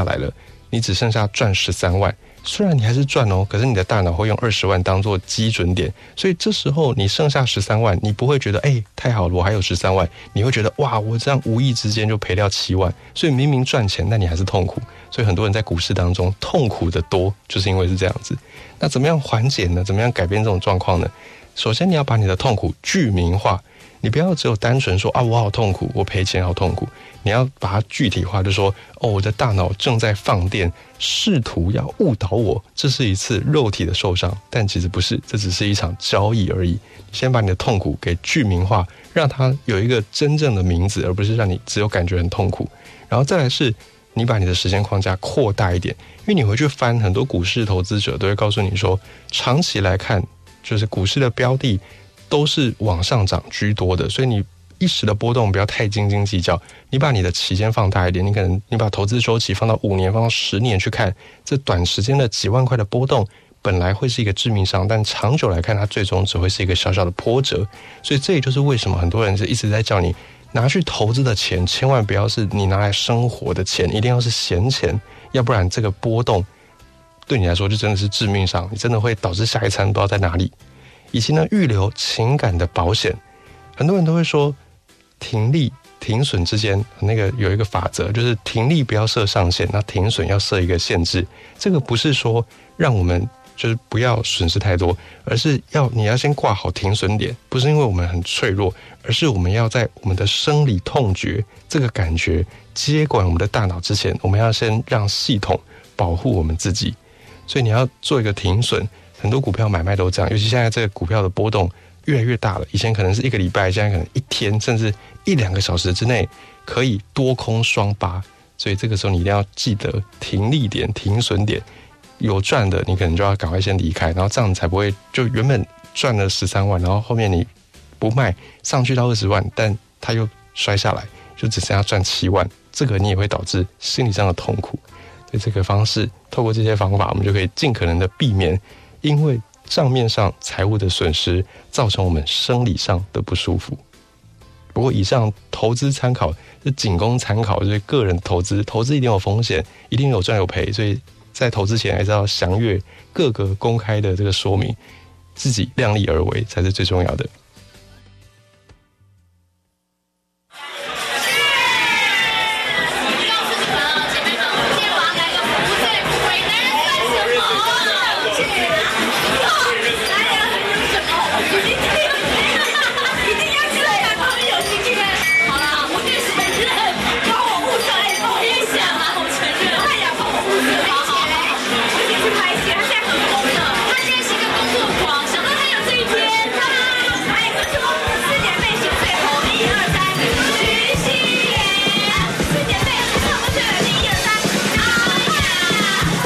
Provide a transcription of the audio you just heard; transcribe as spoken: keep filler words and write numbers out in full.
来了，你只剩下赚十三万，虽然你还是赚哦，可是你的大脑会用二十万当做基准点，所以这时候你剩下十三万，你不会觉得哎太好了，我还有十三万，你会觉得哇，我这样无意之间就赔掉七万，所以明明赚钱，但你还是痛苦。所以很多人在股市当中痛苦的多，就是因为是这样子。那怎么样缓解呢？怎么样改变这种状况呢？首先你要把你的痛苦具名化，你不要只有单纯说啊我好痛苦，我赔钱好痛苦，你要把它具体化，就说哦我的大脑正在放电，试图要误导我，这是一次肉体的受伤，但其实不是，这只是一场交易而已。你先把你的痛苦给具名化，让它有一个真正的名字，而不是让你只有感觉很痛苦。然后再来是你把你的时间框架扩大一点，因为你回去翻很多股市投资者都会告诉你说，长期来看就是股市的标的都是往上涨居多的，所以你一时的波动不要太斤斤计较，你把你的期间放大一点，你可能你把投资周期放到五年放到十年去看，这短时间的几万块的波动本来会是一个致命伤，但长久来看它最终只会是一个小小的波折。所以这也就是为什么很多人是一直在叫你拿去投资的钱千万不要是你拿来生活的钱，一定要是闲钱，要不然这个波动对你来说就真的是致命伤，你真的会导致下一餐不知道在哪里。以及呢，预留情感的保险，很多人都会说停利停损之间那个有一个法则，就是停利不要设上限，那停损要设一个限制。这个不是说让我们就是不要损失太多，而是要你要先挂好停损点，不是因为我们很脆弱，而是我们要在我们的生理痛觉这个感觉接管我们的大脑之前，我们要先让系统保护我们自己。所以你要做一个停损，很多股票买卖都这样，尤其现在这个股票的波动越来越大了，以前可能是一个礼拜，现在可能一天甚至一两个小时之内可以多空双八，所以这个时候你一定要记得停利点停损点，有赚的你可能就要赶快先离开，然后这样你才不会就原本赚了十三万，然后后面你不卖上去到二十万，但它又摔下来就只剩下赚七万，这个你也会导致心理上的痛苦。所以这个方式透过这些方法，我们就可以尽可能的避免因为账面上财务的损失造成我们生理上的不舒服。不过以上投资参考是仅供参考，就是个人投资，投资一定有风险，一定有赚有赔，所以在投资前还是要详阅各个公开的这个说明，自己量力而为才是最重要的。